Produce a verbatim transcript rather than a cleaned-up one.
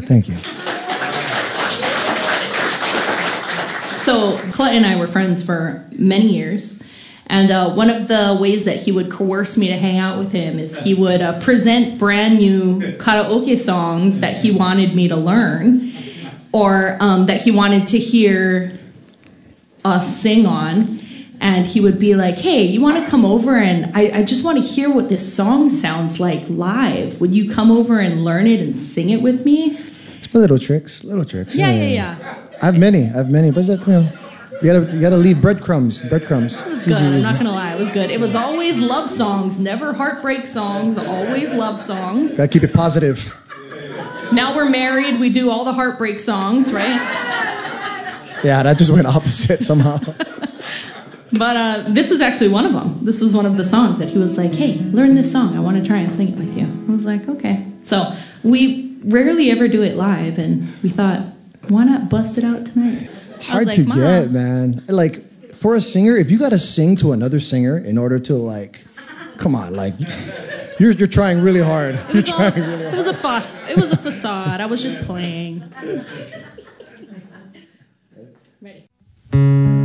Thank you. So Colette and I were friends for many years. And uh, one of the ways that he would coerce me to hang out with him is he would uh, present brand new karaoke songs that he wanted me to learn, or um, that he wanted to hear us sing on. And he would be like, hey, you want to come over and I, I just want to hear what this song sounds like live. Would you come over and learn it and sing it with me? Little tricks, little tricks. Yeah, yeah, yeah. yeah. I have many, I have many, but that, you know, you gotta, you gotta leave breadcrumbs, breadcrumbs. It was good, I'm not gonna lie, it was good. It was always love songs, never heartbreak songs, always love songs. Gotta keep it positive. Now we're married, we do all the heartbreak songs, right? Yeah, that just went opposite somehow. But uh, this is actually one of them. This was one of the songs that he was like, hey, learn this song. I want to try and sing it with you. I was like, okay. So we rarely ever do it live, and we thought, why not bust it out tonight? Hard like, to get, man. Like, for a singer, if you got to sing to another singer in order to, like, come on, like, you're you're trying really hard. You're trying all, really hard. It was a fa- it was a facade. I was just playing. Ready.